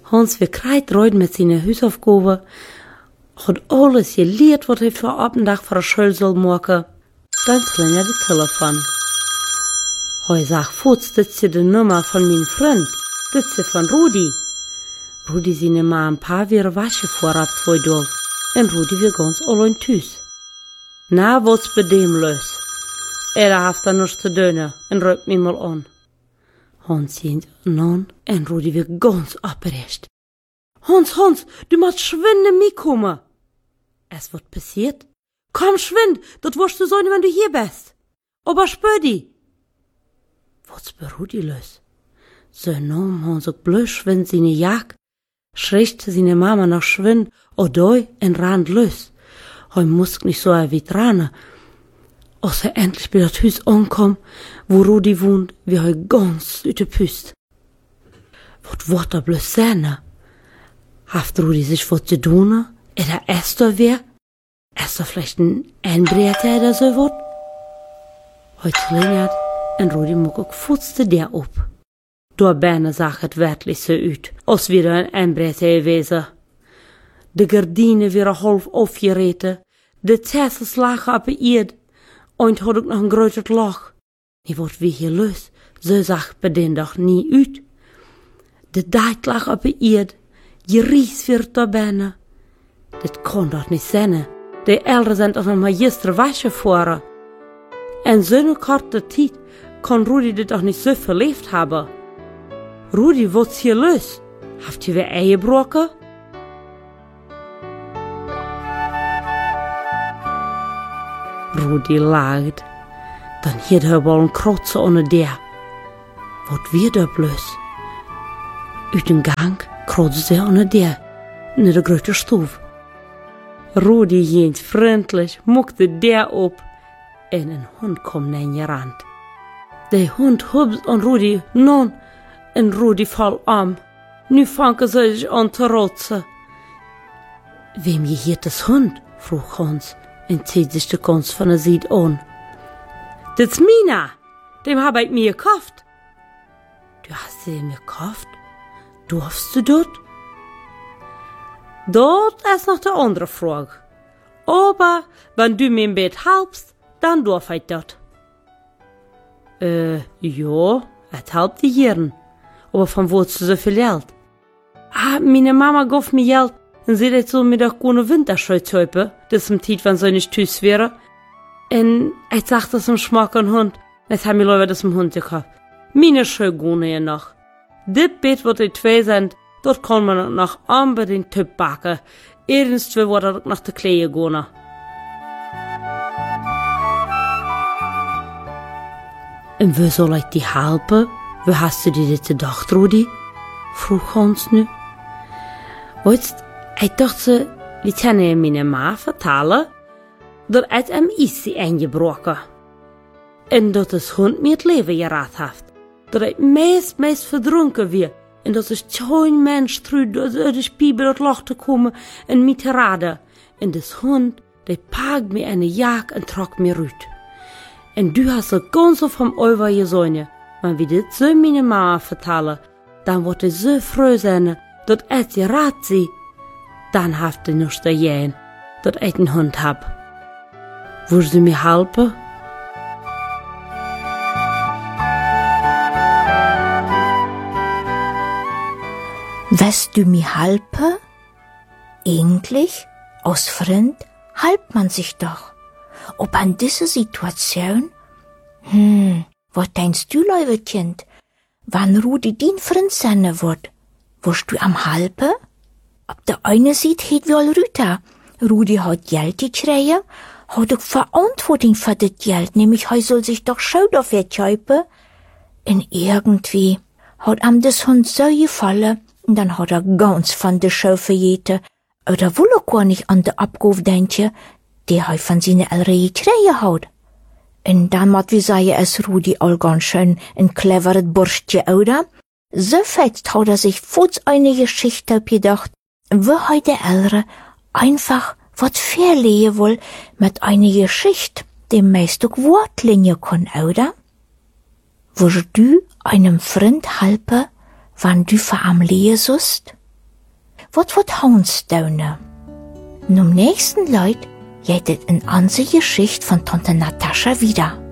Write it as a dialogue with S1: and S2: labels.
S1: Hans wir kreit reut mit seine Hausaufgaben, hat alles geleerd wat hij voor op een dag voor de school zal maken. Dan klingelt het telefoon. Hij zegt voets, dit is de nummer van mijn vriend. Dit is van Rudi. Rudi zijn maar een paar weer wasje voorraad voor dag. En Rudi weer ganz alleen thuis. Na wat's bij dem los. Heeft dan nog te doen en ruikt me mal aan. Hans ziet aan en Rudi weer ganz opgerecht. Hans, du musst schwinden mitkommen. Es wird passiert. Komm, schwind, das wirst du sein, wenn du hier bist. Aber spür die. Was bei Rudi los? So nahm Hans auch bloß schwind seine Jagd, schreckte seine Mama noch schwind, und rannt los. Er muss nicht so wie Trane. Als er endlich bei das Haus ankommt, wo Rudi wohnt, wie er ganz üte-püst. Was wird er bloß sein? Haft Rudi sich was zu tun? Oder Esther wer? Esther vielleicht ein Einbrecher oder so was? Heute klingelt und Rudi muck auch futzte der op. Da Berne sah het wirklich so uit, als wieder ein Einbrecher gewesen. De Gardine wäre halb aufgereten, de Zessels lagen op de Erde, und had ook noch ein groter Loch. Nie wordt wie hier los, so zag bei den doch nie uit. De Deit lag op de Erde, je ries wird da binnen. Dit kon doch nicht sein. Die Eltern sind doch noch mal gestern waschen vorher. In so einer kurzen Zeit kann Rudi dit doch nicht so verlebt haben. Rudi, was hier los? Habt ihr weer Eier gebrochen? Rudi lacht. Dann hielt er wohl ein Krotzer ohne der. Wat wir da bloß? Uit den Gang krotzte er ohne der, in der grote Stuf. Rudi jent freundlich, muckte der op, en een Hund kom rand. Der Hund hubst an Rudi, nun, en Rudi fall am. Nu fangen sie sich an zu rotzen. Wem gehiert das Hund? Vroeg Hans, en zieht sich de Kons von der Seite an. Das ist Mina, dem hab ich mir gekauft. Du hast sie mir gekauft? Durfst du dort? Dort ist noch die andere Frage. Aber wenn du mir im Bett helpst, dann darf ich dort. Ja, es helpt die Hirn. Aber von wo hast du so viel Geld? Meine Mama gab mir Geld und sie hat so mir doch gerne Winterschuhe kaufen. Das ist im Zeit, wenn sie nicht tüß wäre. Und ich sagte das im Schmack an Hund. Jetzt haben wir Leute das im Hund gekauft. Meine Schuhe gehen ja noch. Das Bett, wo die zwei sind, dort kann man noch unbedingt Typ backen. Irgendwo wird er nach der Klee gehen. Und wo soll ich dir helfen? Wo hast du dir das gedacht, Rudi? Vroeg Hans nu. Weißt, ich dachte, wir können meine Ma vertellen, dass es am Eis eingebrochen. Und dass das Hund mir das Leben gerettet hat. Dass ich meest verdrunken wird. Und dass ich kein Mensch trüht, dass die Spiegel dort lachte kommen und mich raden. Und das Hund, der packt mir eine Jagd und tragt mir rüt. Und du hast so ganz so vom Euer gesehen. Wenn wir das so meine Mama vertellen, dann wird ich so froh sein, dass ich sie rat sie. Dann haft ich noch da gehen, dass ich einen Hund hab. Würdest du mir helfen?
S2: Willst du mir helfen? Eigentlich, als Freund, helpt man sich doch. Ob an diese Situation? Was denkst du, liebe Kind? Wann Rudi dein Freund sein wird, wirst du am helfen? Ob der eine sieht, hat wohl Rüter. Rudi hat Geld gekriegt, hat auch Verantwortung für das Geld, nämlich er soll sich doch Schau dafür kaufen. Und irgendwie hat ihm das Hund so gefallen, und dann hat er ganz von der Schau verjeten, oder will er gar nicht an den Abkauf denken, der er von seinen Eltern gekriegt hat. Und dann muss wir sagen, es Rudi all ganz schön ein cleveres Burschchen, oder? So fest hat er sich vor eine Geschichte gedacht, wo heute Eltern einfach was verlegen will mit einer Geschichte, die meist auch Wortlinien kann, oder? Würdest du einem Freund helfen, wenn du für am Lehen sollst? wat Houndstone. Nun nächsten Leut geht es in unsere Geschichte von Tante Natascha wieder.